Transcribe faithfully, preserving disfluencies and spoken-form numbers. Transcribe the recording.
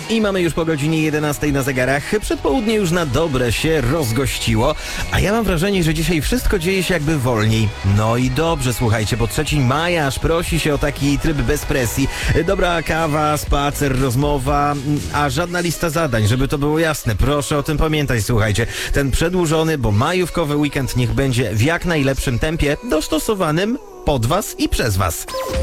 I mamy już po godzinie jedenastej na zegarach. Przedpołudnie już na dobre się rozgościło, a ja mam wrażenie, że dzisiaj wszystko dzieje się jakby wolniej. No i dobrze, słuchajcie, bo trzeci maja aż prosi się o taki tryb bez presji. Dobra kawa, spacer, rozmowa, a żadna lista zadań, żeby to było jasne. Proszę o tym pamiętać, słuchajcie. Ten przedłużony, bo majówkowy weekend niech będzie w jak najlepszym tempie, dostosowanym pod was i przez was.